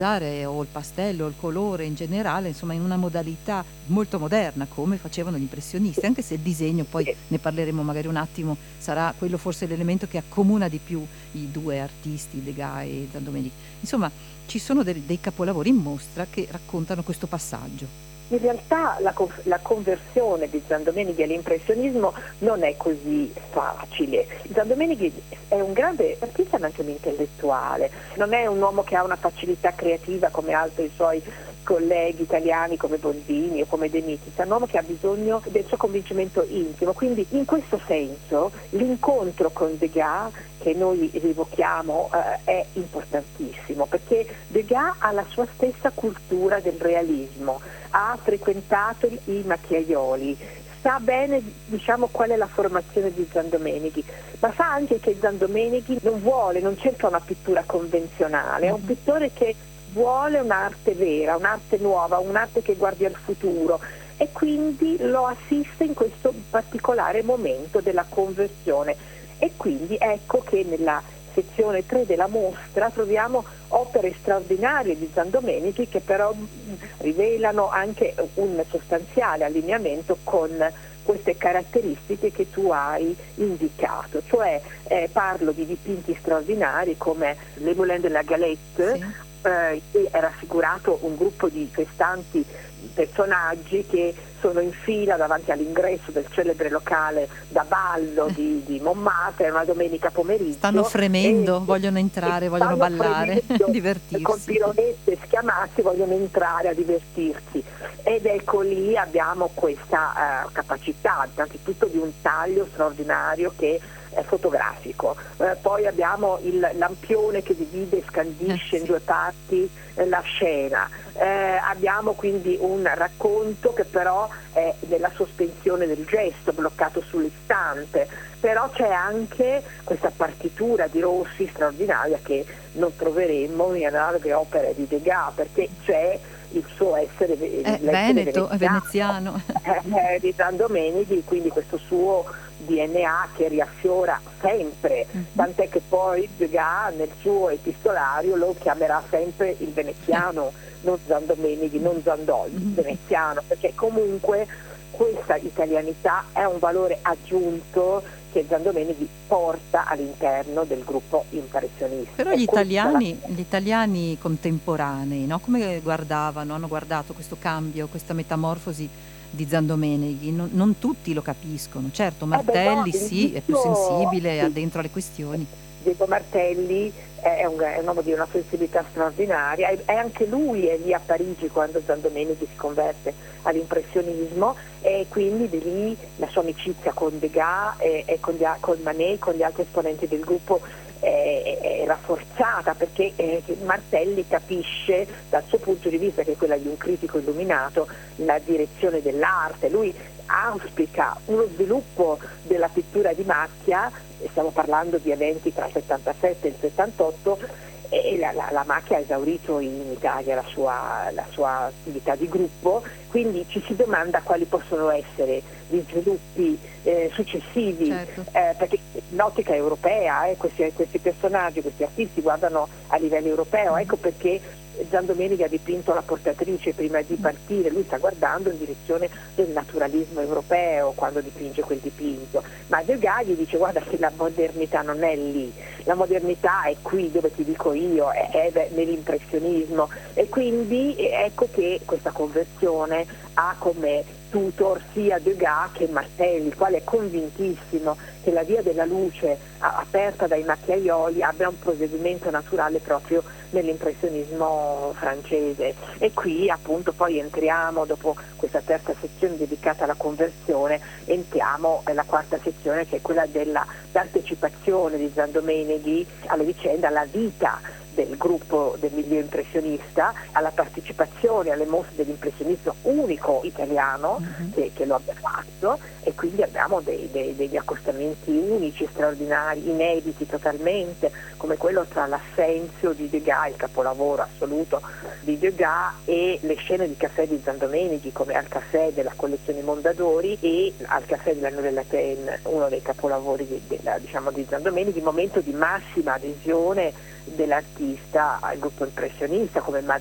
o il pastello, o il colore in generale, insomma in una modalità molto moderna, come facevano gli impressionisti, anche se il disegno, poi Sì. ne parleremo magari un attimo, sarà quello forse l'elemento che accomuna di più i due artisti, Degas e Zandomenic. Insomma, ci sono dei capolavori in mostra che raccontano questo passaggio. In realtà la conversione di Zandomenichi all'impressionismo non è così facile. Zandomenichi è un grande artista ma anche un intellettuale, non è un uomo che ha una facilità creativa come altri suoi colleghi italiani come Bondini o come De Nittis, è un uomo che ha bisogno del suo convincimento intimo, quindi in questo senso l'incontro con Degas che noi rievochiamo è importantissimo, perché Degas ha la sua stessa cultura del realismo, ha frequentato i macchiaioli, sa bene qual è la formazione di Zandomenichi, ma sa anche che Zandomenichi non cerca una pittura convenzionale, è un pittore che vuole un'arte vera, un'arte nuova, un'arte che guardi al futuro e quindi lo assiste in questo particolare momento della conversione. E quindi ecco che nella sezione 3 della mostra troviamo opere straordinarie di Zandomenichi che però rivelano anche un sostanziale allineamento con queste caratteristiche che tu hai indicato, cioè parlo di dipinti straordinari come Le Moulin de la Galette, Sì. che è raffigurato un gruppo di festanti personaggi che sono in fila davanti all'ingresso del celebre locale da ballo di Montmartre, una domenica pomeriggio. Stanno fremendo, vogliono e entrare, vogliono stanno ballare, fremendo, con divertirsi. pironette schiamazzi vogliono entrare a divertirsi. Ed ecco lì abbiamo questa capacità, innanzitutto di un taglio straordinario che è fotografico. Poi abbiamo il lampione che divide e scandisce in due parti la scena. Abbiamo quindi un racconto che però è nella sospensione del gesto, bloccato sull'istante, però c'è anche questa partitura di Rossi straordinaria che non troveremmo in analoghe opere di Degas, perché c'è il suo essere Veneto, è veneziano. di Zandomenichi, quindi questo suo DNA che riaffiora sempre, tant'è che poi Degas nel suo epistolario lo chiamerà sempre il veneziano, non Zandomenichi, non Zandoli, il veneziano, perché comunque questa italianità è un valore aggiunto che Zandomenichi porta all'interno del gruppo impressionista. Però gli italiani contemporanei, no? Come guardavano, hanno guardato questo cambio, questa metamorfosi di Zandomenichi? Non tutti lo capiscono. Certo, No, Martelli sì, è più sensibile, ha dentro alle questioni. Diego Martelli è un uomo di una sensibilità straordinaria, e anche lui è lì a Parigi quando Zandomenichi si converte all'impressionismo, e quindi di lì la sua amicizia con Degas e con Manet, con gli altri esponenti del gruppo è rafforzata, perché Martelli capisce dal suo punto di vista, che è quella di un critico illuminato, la direzione dell'arte. Lui auspica uno sviluppo della pittura di macchia, stiamo parlando di eventi tra il 77 e il 78, e la macchia ha esaurito in Italia la sua attività di gruppo, quindi ci si domanda quali possono essere gli sviluppi successivi, Certo. perché in ottica europea questi personaggi, questi artisti guardano a livello europeo, ecco perché Zandomenichi ha dipinto la portatrice prima di partire, lui sta guardando in direzione del naturalismo europeo quando dipinge quel dipinto, ma Degas gli dice: guarda che la modernità non è lì, la modernità è qui dove ti dico io, è nell'impressionismo, e quindi ecco che questa conversione ha come tutor sia Degas che Martelli, il quale è convintissimo che la via della luce aperta dai macchiaioli abbia un proseguimento naturale proprio nell'impressionismo francese. E qui appunto poi entriamo, dopo questa terza sezione dedicata alla conversione, entriamo nella quarta sezione, che è quella della partecipazione di Zandomenichi alle vicende, alla vita del gruppo del milieu impressionista, alla partecipazione alle mostre dell'impressionismo unico italiano che lo abbia fatto, e quindi abbiamo degli accostamenti unici, straordinari, inediti totalmente, come quello tra l'Assenzio di Degas, il capolavoro assoluto di Degas, e le scene di caffè di Zandomenichi, come al caffè della collezione Mondadori e al caffè della Nouvelle Athènes, uno dei capolavori di Zandomenichi, momento di massima adesione dell'artista artista, il gruppo impressionista come